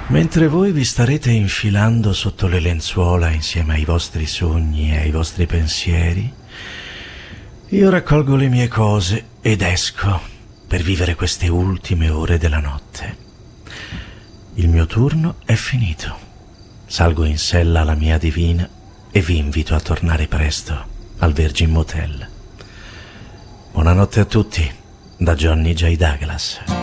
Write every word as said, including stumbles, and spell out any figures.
Mentre voi vi starete infilando sotto le lenzuola insieme ai vostri sogni e ai vostri pensieri, io raccolgo le mie cose ed esco per vivere queste ultime ore della notte. Il mio turno è finito. Salgo in sella alla mia divina e vi invito a tornare presto al Virgin Motel. Buonanotte a tutti, da Johnny J. Douglas.